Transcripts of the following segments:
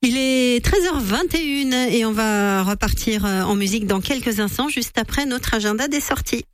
Il est 13h21 et on va repartir en musique dans quelques instants, juste après notre agenda des sorties.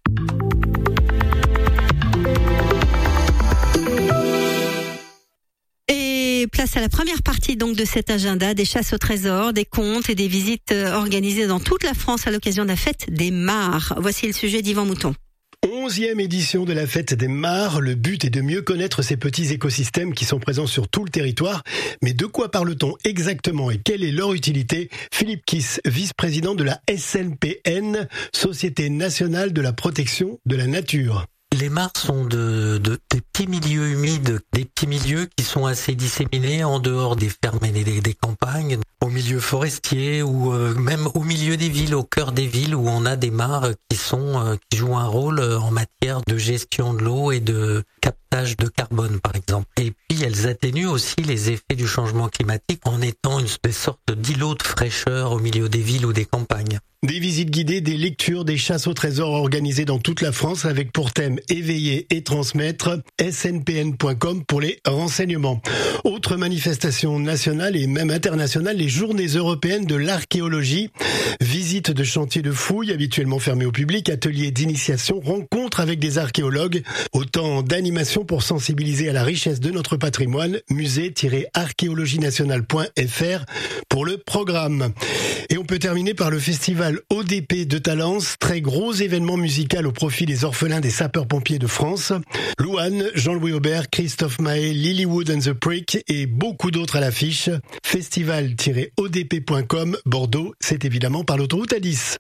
Et place à la première partie donc de cet agenda, des chasses au trésor, des contes et des visites organisées dans toute la France à l'occasion de la fête des mares. Voici le sujet d'Yvan Mouton. 11e édition de la fête des mares. Le but est de mieux connaître ces petits écosystèmes qui sont présents sur tout le territoire. Mais de quoi parle-t-on exactement et quelle est leur utilité ? Philippe Kiss, vice-président de la SNPN, Société nationale de la protection de la nature. Les mares sont des petits milieux humides, des petits milieux qui sont assez disséminés en dehors des fermes et des campagnes, au milieu forestier ou même au milieu des villes, au cœur des villes où on a des mares qui jouent un rôle en matière de gestion de l'eau et de captage de carbone par exemple. Et puis elles atténuent aussi les effets du changement climatique en étant une sorte d'îlot de fraîcheur au milieu des villes ou des campagnes. Des visites guidées, des lectures, des chasses au trésor organisées dans toute la France avec pour thème éveiller et transmettre, snpn.com pour les renseignements. Autre manifestation nationale et même internationale, les journées européennes de l'archéologie. Visites de chantiers de fouilles habituellement fermés au public, ateliers d'initiation, rencontres avec des archéologues. Autant d'animations pour sensibiliser à la richesse de notre patrimoine. musée-archéologie-nationale.fr pour le programme. Et on peut terminer par le festival ODP de Talence, très gros événement musical au profit des orphelins des sapeurs-pompiers de France. Louane, Jean-Louis Aubert, Christophe Mahé, Lilywood and the Prick et beaucoup d'autres à l'affiche. Festival-odp.com, Bordeaux, c'est évidemment par l'autoroute A10.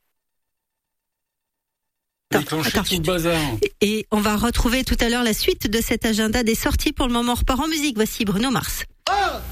Attends. Et on va retrouver tout à l'heure la suite de cet agenda des sorties. Pour le moment, on repart en musique. Voici Bruno Mars. 1,